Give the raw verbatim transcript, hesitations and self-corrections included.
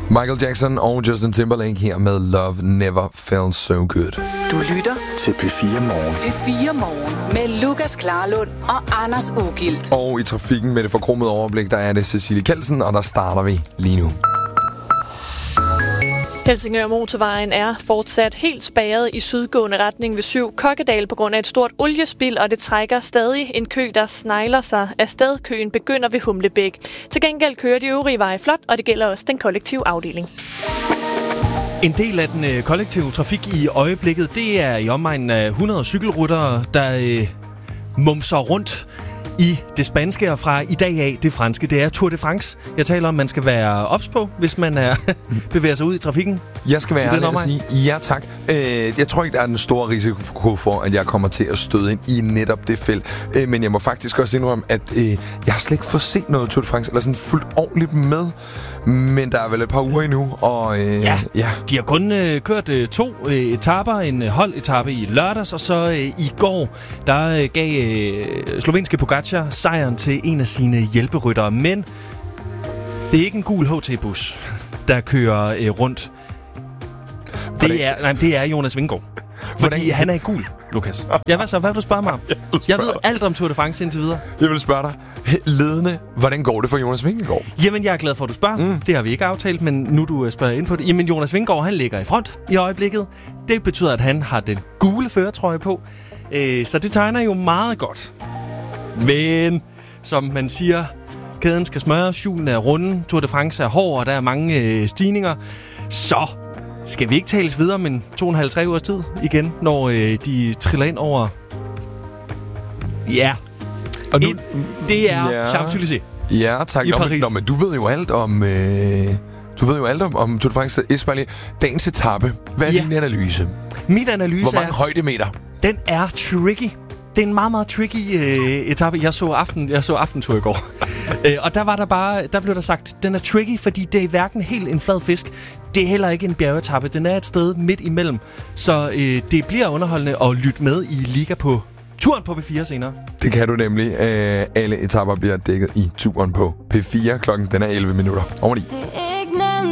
Michael Jackson og Justin Timberlake her med Love Never Felt So Good. Du lytter til P fire Morgen. P fire Morgen med Lukas Klarlund og Anders Ugilt. Og i trafikken med det forkromede overblik, der er det Cecilie Kelsen, og der starter vi lige nu. Helsingør Motorvejen er fortsat helt spærret i sydgående retning ved syv Kokkedal på grund af et stort oliespild, og det trækker stadig en kø, der snegler sig afsted. Køen begynder ved Humlebæk. Til gengæld kører de øvrige veje flot, og det gælder også den kollektive afdeling. En del af den øh, kollektive trafik i øjeblikket, det er i omegnen af hundrede cykelryttere, der øh, mumser rundt i det spanske, og fra i dag af det franske. Det er Tour de France. Jeg taler om, man skal være ops på, hvis man er bevæger sig ud i trafikken. Jeg skal være ærlig og sige ja tak. Øh, jeg tror ikke, der er den store risiko for, at jeg kommer til at støde ind i netop det felt. Øh, men jeg må faktisk også indrømme, at øh, jeg har slet ikke fået set noget Tour de France, eller sådan fuldt ordentligt med. Men der er vel et par uger endnu, og øh, ja, ja, de har kun øh, kørt øh, to øh, etaper, en øh, holdetappe i lørdags, og så øh, i går, der øh, gav øh, slovenske Pogačar sejren til en af sine hjælperyttere. Men det er ikke en gul H T-bus, der kører øh, rundt. Det er, nej, det er Jonas Vingegaard. Fordi Hvordan? han er i gul, Lukas. Ja, hvad så? Hvad vil du spørge mig om? Jeg, jeg ved alt om Tour de France indtil videre. Jeg vil spørge dig, ledende, hvordan går det for Jonas Vingegaard? Jamen, jeg er glad for, at du spørger. Mm. Det har vi ikke aftalt, men nu du spørger ind på det. Jamen, Jonas Vingegaard, han ligger i front i øjeblikket. Det betyder, at han har den gule førertrøje på. Øh, så det tegner jo meget godt. Men, som man siger, kæden skal smøres, hjulene er runde, Tour de France er hård, og der er mange øh, stigninger. Så skal vi ikke tales videre, men to og en halv, tre ugers tid igen, når øh, de triller ind over... Ja. Og nu, Et, det er ja. Champs-Élysées. Ja, tak. I Nå, Paris. men, nå, men du ved jo alt om... Øh, du ved jo alt om, om Tour de France. Esbjerg, dagens etape. Hvad er Ja. din analyse? Min analyse Hvor mange er... højdemeter? Den er tricky. Det er en meget, meget tricky øh, etape. Jeg så aften, jeg så aftentur i går. øh, og der var der bare, der blev der sagt, den er tricky, fordi det er hverken helt en flad fisk. Det er heller ikke en bjergetappe. Den er et sted midt imellem. Så øh, det bliver underholdende at lytte med i Liga på turen på P fire senere. Det kan du nemlig. Øh, alle etaper bliver dækket i turen på P fire. Klokken den er elleve minutter over ni.